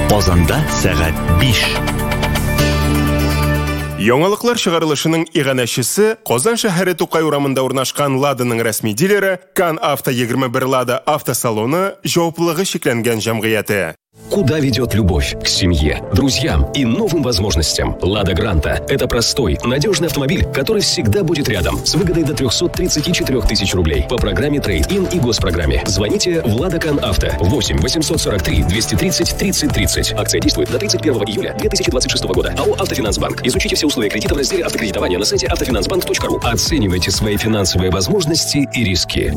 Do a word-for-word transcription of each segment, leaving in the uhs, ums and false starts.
Казанда сәгать биш. Яңалыклар чыгарылышының иганәчесе Казан шәһәре Тукай урамында урнашкан Ладаның рәсми дилере Кан Авто егерме бер Лада автосалоны җаваплылыгы шикләнгән җәмгыяте. Куда ведет любовь? К семье, друзьям и новым возможностям. Лада Гранта – это простой, надежный автомобиль, который всегда будет рядом. С выгодой до трехсот тридцати четырёх тысяч рублей по программе Трейд-ин и госпрограмме. Звоните в Лада Кан Авто восемь восемьсот сорок три двести тридцать тридцать тридцать. Акция действует до тридцать первого июля две тысячи двадцать шестого года. АО «Автофинансбанк». Изучите все условия кредита в разделе автокредитования на сайте автофинансбанк точка ру. Оценивайте свои финансовые возможности и риски.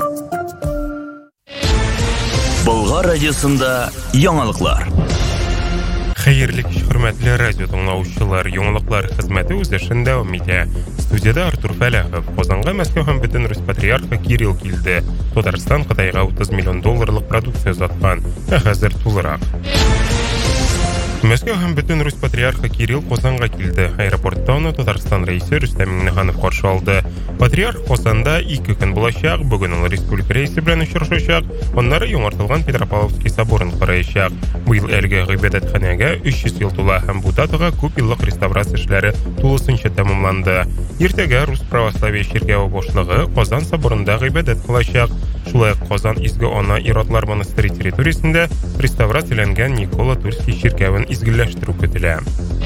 Болгар радиосында яңалыклар. Хәерле кич, хөрмәтле радио тыңлаучылар, яңалыклар хезмәте үз эшен дәвам итә. Студияда Артур Фәләхов. Казанга Мәскәү һәм бөтен Русь патриархы Кирилл килде. Татарстан Кытайга утыз миллион долларлык продукция заткан. Ә хәзер тулырак. Мәскәү һәм бөтен Русь патриархы Кирилл Казанга килде. Аэропортта аны Татарстан рәисе Рөстәм Миңнеханов каршы алды. Патриарх Казанда ике көн булачак, бүген ул республика рәисе белән очрашачак, аннары яңартылган Петропавловский соборын караячак. Быел әлеге гыйбадәтханәгә өч йөз ел тула һәм бу датага күп еллык реставрация эшләре тулысынча тәмамланды. Иртәгә Рус православие чиркәве башлыгы Казан соборында гыйбадәт кылачак. Шулай ук Казан изге ана ир-атлар монастыре территориясендә реставрацияләнгән Никола Тульский чиркәвен изгелләштерү көтелә.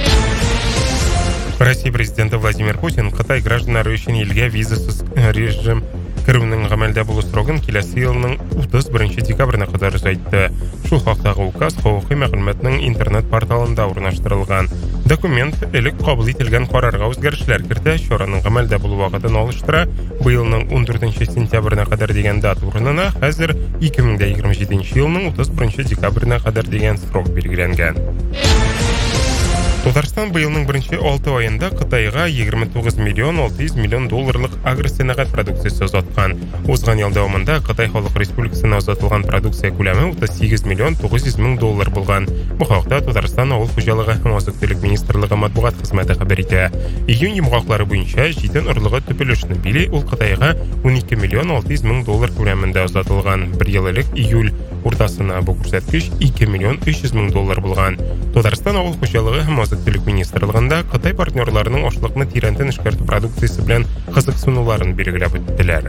Россия президенты Владимир Путин Кытай гражданнары өчен илгә визасыз режим керүнең гамәлдә булу срогын киләсе елның утыз беренче декабренә кадәр озайтты. Шул хакындагы указ хокукый мәгълүматның интернет порталында урнаштырылган. Документ элек кабул ителгән карарга үзгәрешләр кертә, чараның гамәлдә булу вакытын алыштыра. Быелның ундүртенче сентябренә кадәр дигән дата урынына хәзер ике мең егерме җиденче елның утыз беренче декабренә кадәр дигән срок билгеләнгән. Татарстан быелның беренче алты аенда Кытайга егерме тугыз миллион алты йөз миллион долларлык агросәнәгать продукциясе озаткан. Узган ел дәвамында Кытай Халык Республикасына озатылган продукция күләме утыз сигез миллион тугыз йөз мең доллар булган. Бу хакта Татарстан авыл хуҗалыгы һәм азык-төлек министрлыгы матбугат хезмәте хәбәр итә. Июнь йомгаклары буенча җитен орлыгы төпелешне били, ул Кытайга унике миллион алты йөз мең доллар күләмендә озатылган. Бер ел элек июль уртасына бу күрсәткеч ике миллион өч йөз мең доллар булган. Татарстан авыл хуҗалыгы һәм азык-төлек министрлыгында Кытай партнерларының ашлыкны тирәнтен эшкәртү продукциясе белән кызыксынуларын билгеләп үттеләр.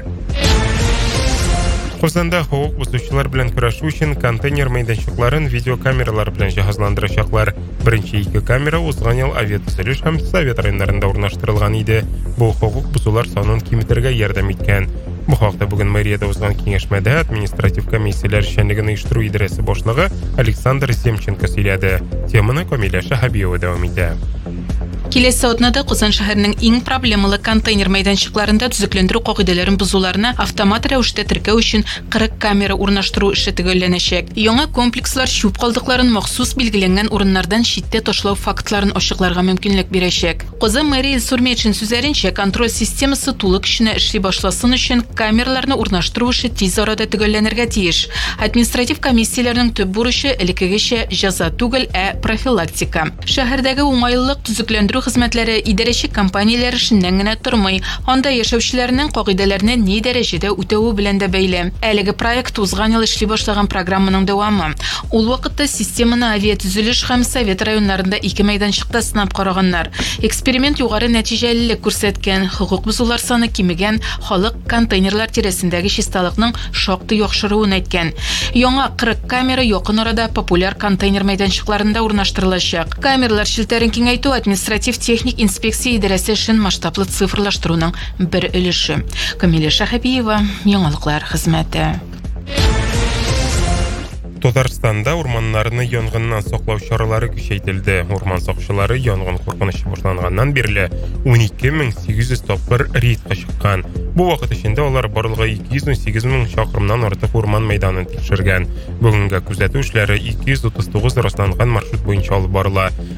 Казанда хокук бозучылар белән көрәшү өчен контейнер мәйданчыкларын видеокамералар белән җиһазландырачаклар. Беренче ике камера узган ел авиатөзелеш һәм Совет районнарында урнаштырылган иде. Бу хокук бозулар санын киметергә ярдәм иткән. Бу хакта бүген мэриядә узган киңәшмәдә административ комиссияләр эшчәнлеген оештыру идарәсе башлыгы Александр Семченко сөйләде. Теманы Камилә Шаһабиева дәвам итә. Киләсе атнада Казан шәһәренең иң проблемалы контейнер мәйданчыкларында төзекләндерү кагыйдәләрен бозуларны автомат рәвештә теркәү өчен кырык камера урнаштыру эше төгәлләнәчәк. Яңа комплекслар чүп калдыкларын махсус билгеләнгән урыннардан читтә ташлау фактларын ачыкларга мөмкинлек бирәчәк. Казан мэрия Сурмечин сүзләренчә, контроль системасы тулы көченә эшли башласын өчен камераларны урнаштыру эше тиз арада төгәлләнергә тиеш. Административ комиссияләрнең төп бурычы элеккегечә җәза түгел, ә профилактика. Шәһәрдәге уңайлылык төзекләндерү хезмәтләре идарәче компанияләр эшеннән генә тормый, анда яшәүчеләрнең кагыйдәләрне ни дәрәҗәдә үтәүе белән дә бәйле. Әлеге проект узган ел эшли башлаган программаның дәвамы. Ул вакытта системаны авиатөзелеш һәм Совет районнарында ике мәйданчыкта сынап караганнар. Эксперимент югары нәтиҗәлелек күрсәткән, хокук бозулар саны кимегән, халык контейнерлар тирәсендәге чисталыкның шактый яхшыруын әйткән. Яңа кырык камера якын арада популяр контейнер мәйданчыкларында урнаштырылачак. Камералар челтәрен киңәйтү административ техник инспекция идарәсе эшен масштаблы цифрлаштыруның бер өлеше. Камилә Шаһабиева, яңалыклар хезмәте. Татарстанда урманнарны янгыннан саклау чаралары көчәйтелде. Урман сакчылары янгын куркынычы башланганнан бирле он ике мең сигез йөз тапкыр рейдка чыккан. Бу вакыт эчендә алар барлыгы ике йөз ун сигез мең чакрымнан артык урман мәйданын тикшергән. Бүгенге күзәтү эшләре ике йөз утыз тугыз расланган маршрут буенча алып барыла.